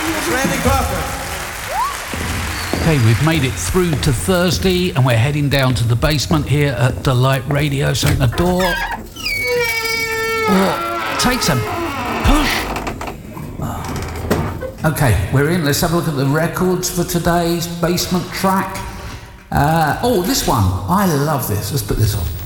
Randy Crawford. Okay, we've made it through to Thursday and we're heading down to the basement here at Delight Radio. So the door takes a push. Okay, we're in. Let's have a look at the records for today's basement track. This one. I love this. Let's put this on.